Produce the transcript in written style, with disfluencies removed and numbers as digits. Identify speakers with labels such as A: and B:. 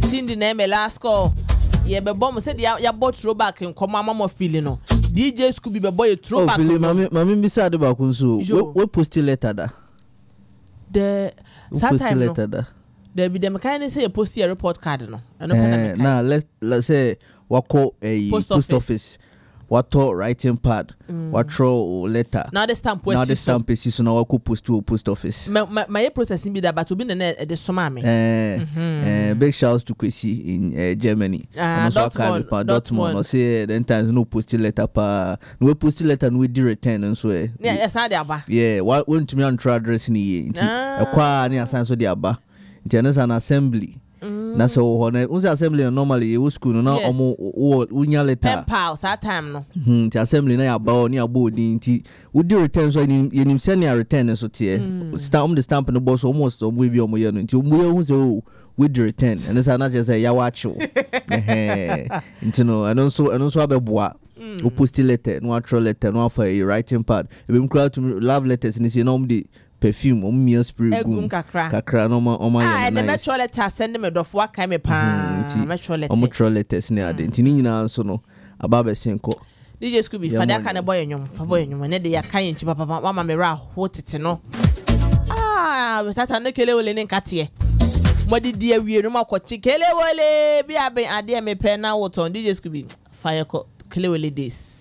A: Cindy name last call. Yeah, but bomb said ya bought throwback and come mama feeling no. DJ Scooby be boy throwback.
B: Oh, mami bisa de ba kunso. We post letter da.
A: The
B: sometime letter da.
A: There be the mechanic say you post a report card no.
B: Now let's say what call a post office. What writing pad, what throw letter.
A: Now the stamp
B: is so now I could post to a post office.
A: My processing be that, but to be the sumami.
B: Big shouts to Kwesi in Germany. Dortmund. No say then times no post letter pa. No post letter no do return and so.
A: Yes, I aba.
B: Yeah, what went to me on try address ni. A kwa ni asan so di aba. It's an assembly. Na so when assembly normally you school no na omo unya letter
A: pen pals that time no
B: the assembly na ya ba ni abodi nti we do return so you send your return so tie stamp the stamp no boss almost we be omo ye no nti omo ye hu say we do return and so na just say ya wacho nti no and also abeboa we post letter no atro letter no for a writing pad e be crowd to love letters ni say no the perfume o spray gum kakra no ma
A: na metro letter send me do for kai me pa metro letter
B: o metro letters ni ade nti ni nyina so no ababa senko
A: DJ Scooby fa da ka ne boy nyom fa boy nyom ne de ya kan nchi papa mama me ra hotete no tata ne kelewole ne nkate modi di awie no makochi kelewole bi aben ade me pe na woton DJ Scooby fa ye ko kelewole days